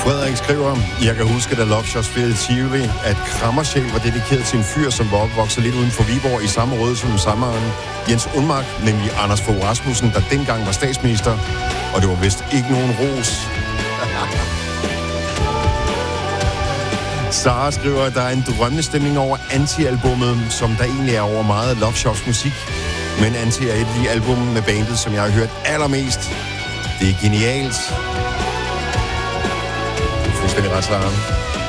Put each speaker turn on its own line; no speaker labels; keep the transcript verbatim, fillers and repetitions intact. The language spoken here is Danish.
Frederik skriver, jeg kan huske, da Love Shot spillede Tivoli, at Krammersjæl var dedikeret til en fyr, som var opvokset lidt uden for Viborg i samme råd som sammeren Jens Unmark, nemlig Anders Fogh Rasmussen, der dengang var statsminister, og det var vist ikke nogen ros. Sara skriver, at der er en drømmestemning over Anti-albummet, som der egentlig er over meget Love Shots musik. Men Anti er et af de album med bandet, som jeg har hørt allermest. Det er genialt. Fuldstændig ret, Sara.